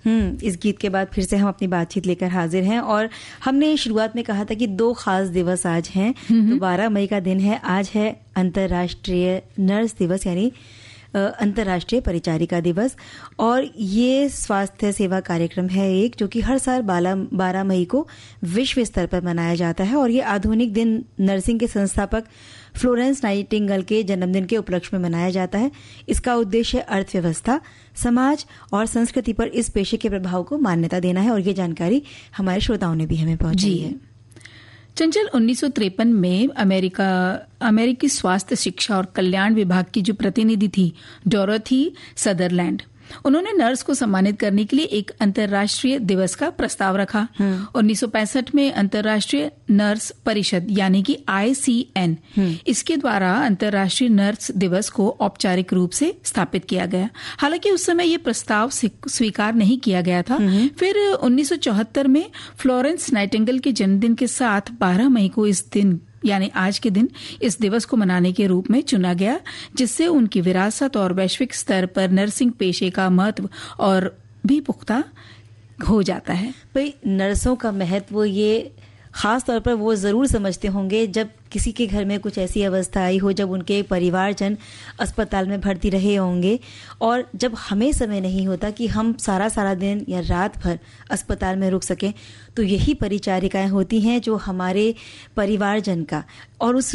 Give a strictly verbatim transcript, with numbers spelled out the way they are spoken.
हम्म इस गीत के बाद फिर से हम अपनी बातचीत लेकर हाजिर हैं और हमने शुरुआत में कहा था कि दो खास दिवस आज हैं। तो बारह मई का दिन है, आज है अंतर्राष्ट्रीय नर्स दिवस यानी अंतर्राष्ट्रीय परिचारिका दिवस। और ये स्वास्थ्य सेवा कार्यक्रम है एक जो कि हर साल बारह मई को विश्व स्तर पर मनाया जाता है। और ये आधुनिक दिन नर्सिंग के संस्थापक फ्लोरेंस नाइटिंगेल के जन्मदिन के उपलक्ष्य में मनाया जाता है। इसका उद्देश्य अर्थव्यवस्था, समाज और संस्कृति पर इस पेशे के प्रभाव को मान्यता देना है। और ये जानकारी हमारे श्रोताओं ने भी हमें पहुंचाई है। चंचल, उन्नीस सौ तिरपन में अमेरिका अमेरिकी स्वास्थ्य शिक्षा और कल्याण विभाग की जो प्रतिनिधि थी डोरोथी सदरलैंड, उन्होंने नर्स को सम्मानित करने के लिए एक अंतर्राष्ट्रीय दिवस का प्रस्ताव रखा। उन्नीस सौ पैंसठ में अंतर्राष्ट्रीय नर्स परिषद यानी कि आई सी एन, इसके द्वारा अंतर्राष्ट्रीय नर्स दिवस को औपचारिक रूप से स्थापित किया गया। हालांकि उस समय ये प्रस्ताव स्वीकार नहीं किया गया था। फिर उन्नीस सौ चौहत्तर में फ्लोरेंस नाइटिंगेल के जन्मदिन के साथ बारह मई को इस दिन यानी आज के दिन इस दिवस को मनाने के रूप में चुना गया, जिससे उनकी विरासत और वैश्विक स्तर पर नर्सिंग पेशे का महत्व और भी पुख्ता हो जाता है। भाई, नर्सों का महत्व ये खास तौर पर वो जरूर समझते होंगे जब किसी के घर में कुछ ऐसी अवस्था आई हो, जब उनके परिवारजन अस्पताल में भर्ती रहे होंगे और जब हमें समय नहीं होता कि हम सारा सारा दिन या रात भर अस्पताल में रुक सकें, तो यही परिचारिकाएं होती हैं जो हमारे परिवारजन का और उस